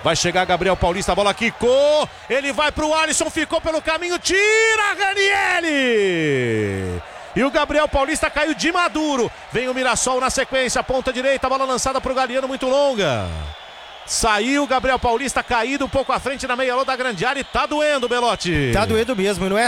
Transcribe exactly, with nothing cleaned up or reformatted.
Vai chegar Gabriel Paulista, a bola quicou. Ele vai pro Alisson, ficou pelo caminho, tira Ranieri. E o Gabriel Paulista caiu de maduro. Vem o Mirassol na sequência, ponta direita, bola lançada pro Galeano, muito longa. Saiu o Gabriel Paulista caído um pouco à frente na meia-lua da grande área e tá doendo, Belotti. Tá doendo mesmo, não é